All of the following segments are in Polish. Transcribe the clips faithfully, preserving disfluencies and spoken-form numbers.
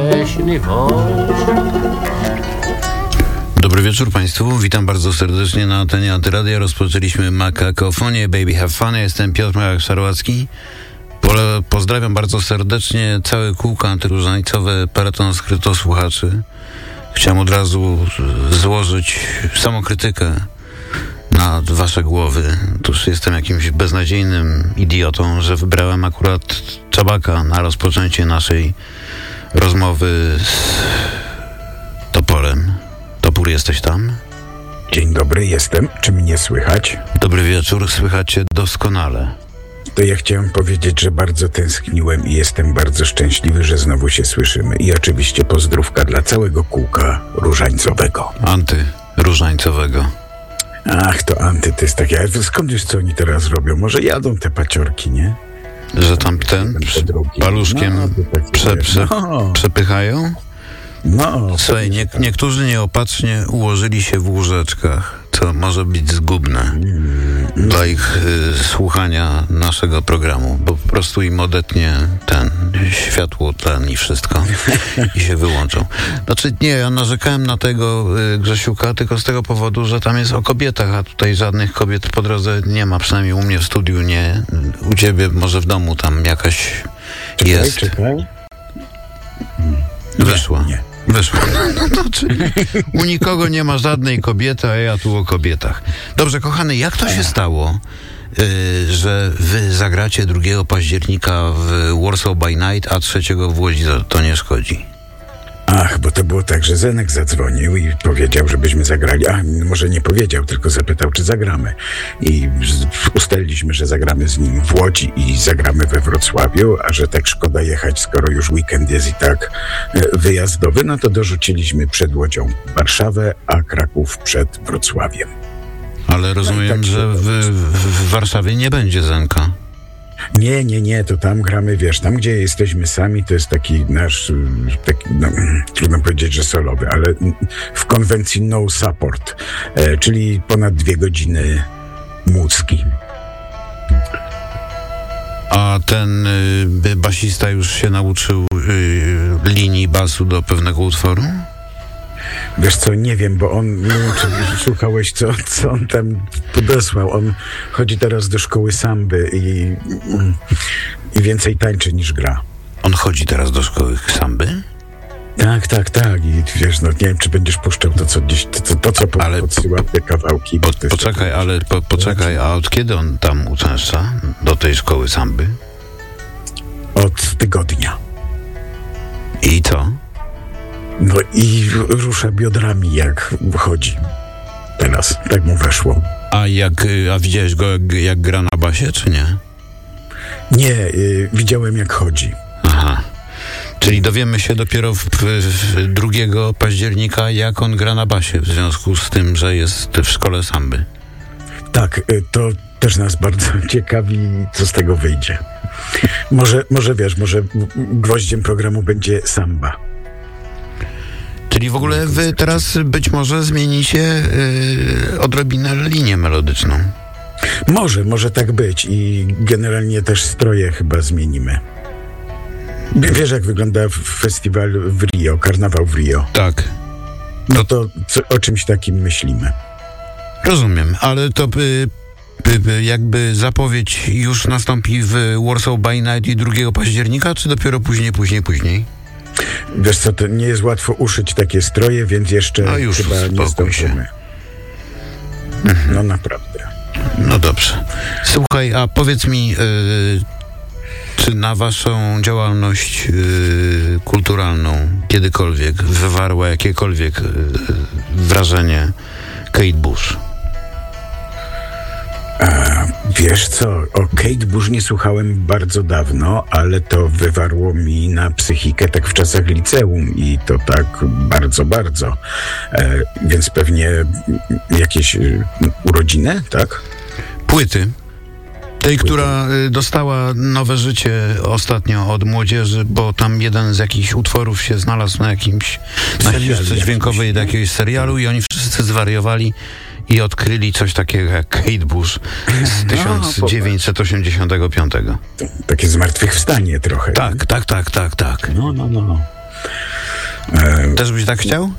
leśny wąż. Dobry wieczór Państwu, witam bardzo serdecznie na antenie Antyradia. Rozpoczęliśmy Makakofonię, Baby Have Fun. Jestem Piotr Szarłacki. Pole, pozdrawiam bardzo serdecznie całe kółko antyróżańcowe Peloton skryto słuchaczy. Chciałem od razu złożyć samokrytykę na wasze głowy. Otóż jestem jakimś beznadziejnym idiotą, że wybrałem akurat Czabaka na rozpoczęcie naszej rozmowy z Toporem. Topór, jesteś tam? Dzień dobry, jestem. Czy mnie słychać? Dobry wieczór, słychać cię doskonale. To ja chciałem powiedzieć, że bardzo tęskniłem i jestem bardzo szczęśliwy, że znowu się słyszymy. I oczywiście pozdrówka dla całego kółka różańcowego. Antyróżańcowego. Ach, to anty, to jest takie... Skąd wiesz, co oni teraz robią? Może jadą te paciorki, nie? Że tam ten paluszkiem no, prze, prze, no. przepychają? No. Słuchaj, nie, niektórzy nieopatrznie ułożyli się w łóżeczkach, co może być zgubne mm. dla ich y, słuchania naszego programu, bo po prostu im odetnie ten światło, tlen i wszystko i się wyłączą. Znaczy nie, ja narzekałem na tego y, Grzesiuka tylko z tego powodu, że tam jest o kobietach, a tutaj żadnych kobiet po drodze nie ma, przynajmniej u mnie w studiu nie. U ciebie może w domu tam jakaś czekaj, jest. Czekaj. Wyszła. Nie, nie. Wyszło. No to czyli u nikogo nie ma żadnej kobiety, a ja tu o kobietach. Dobrze, kochany, jak to się stało, yy, że wy zagracie drugiego października w Warsaw by Night, a trzeciego w Łodzi? To, to nie szkodzi. Ach, bo to było tak, że Zenek zadzwonił i powiedział, żebyśmy zagrali. A, może nie powiedział, tylko zapytał, czy zagramy. I ustaliliśmy, że zagramy z nim w Łodzi i zagramy we Wrocławiu, a że tak szkoda jechać, skoro już weekend jest i tak wyjazdowy, no to dorzuciliśmy przed Łodzią Warszawę, a Kraków przed Wrocławiem. Ale rozumiem, no tak, że w, w Warszawie nie będzie Zenka. Nie, nie, nie, to tam gramy, wiesz, tam gdzie jesteśmy sami, to jest taki nasz, taki, no, trudno powiedzieć, że solowy, ale w konwencji no support, e, czyli ponad dwie godziny muzyki. A ten y, basista już się nauczył y, linii basu do pewnego utworu? Wiesz co, nie wiem, bo on, nie wiem, czy słuchałeś, co, co on tam podesłał. On chodzi teraz do szkoły samby i, i więcej tańczy niż gra. On chodzi teraz do szkoły samby? Tak, tak, tak. I wiesz, no nie wiem, czy będziesz puszczał to, co gdzieś, to, to co po, ale podsyła te kawałki. Po, poczekaj, tak, ale po, poczekaj, a od kiedy on tam uczęszcza do tej szkoły samby? Od tygodnia. I co? No i rusza biodrami, jak chodzi. Teraz, tak mu weszło. A jak, a widziałeś go, jak, jak gra na basie, czy nie? Nie, y, widziałem, jak chodzi. Aha. Czyli dowiemy się dopiero w, w drugiego października, jak on gra na basie, w związku z tym, że jest w szkole samby. Tak, y, to też nas bardzo ciekawi, co z tego wyjdzie. Może, może wiesz, może gwoździem programu będzie samba. Czyli w ogóle wy teraz być może zmienicie yy, odrobinę linię melodyczną. Może, może tak być i generalnie też stroje chyba zmienimy. Wiesz, jak wygląda festiwal w Rio, karnawał w Rio? Tak. No to co, o czymś takim myślimy. Rozumiem, ale to by, by, by jakby zapowiedź już nastąpi w Warsaw by Night i drugiego października, czy dopiero później, później, później? Wiesz co, to nie jest łatwo uszyć takie stroje, więc jeszcze no już chyba nie zdążymy. Mhm. No naprawdę. No dobrze. Słuchaj, a powiedz mi, yy, czy na waszą działalność yy, kulturalną kiedykolwiek wywarła jakiekolwiek yy, wrażenie Kate Bush? A, wiesz co, o Kate Bush nie słuchałem bardzo dawno, ale to wywarło mi na psychikę tak w czasach liceum i to tak bardzo, bardzo. E, więc pewnie jakieś y, urodziny, tak? Płyty. Tej, która y, dostała nowe życie ostatnio od młodzieży, bo tam jeden z jakichś utworów się znalazł na jakimś na ścieżce dźwiękowej do jakiegoś serialu i oni wszyscy zwariowali i odkryli coś takiego jak Kate Bush z tysiąc dziewięćset osiemdziesiątego piątego. Takie zmartwychwstanie trochę. Tak, tak, tak, tak, tak. No, no, no. E, Też byś tak chciał?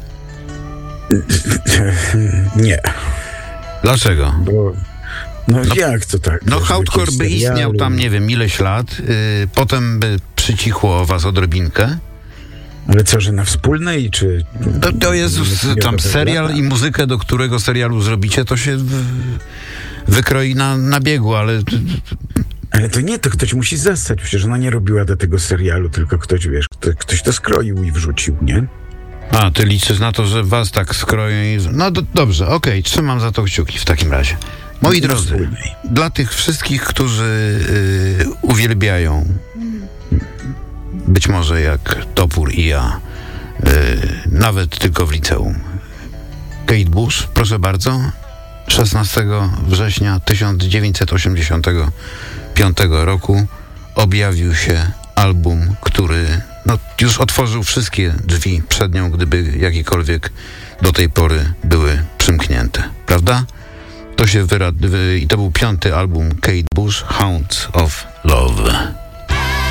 nie. Dlaczego? Bo, no, No, jak to tak? No Wiesz, hardcore jakieś by istniał serialu. tam nie wiem ileś lat, yy, potem by przycichło o was odrobinkę. Ale co, że na wspólnej, czy... To, to jest Nie tam wiadomo, serial lata? i muzykę, do którego serialu zrobicie, to się w, wykroi na, na biegu, ale Ale to nie, to ktoś musi zastać. Przecież ona nie robiła do tego serialu, tylko ktoś, wiesz, kto, ktoś to skroił i wrzucił, nie? a, ty liczysz na to, że was tak skroją i... No do, dobrze, okej, trzymam za to kciuki w takim razie. Moi Na drodzy, wspólnej. dla tych wszystkich, którzy y, uwielbiają, być może jak Topór i ja, y, nawet tylko w liceum, Kate Bush, proszę bardzo, szesnastego września tysiąc dziewięćset osiemdziesiątego piątego roku objawił się album, który no, już otworzył wszystkie drzwi przed nią, gdyby jakiekolwiek do tej pory były przymknięte. Prawda? To się wyrad... wy... I to był piąty album Kate Bush, Hounds of Love.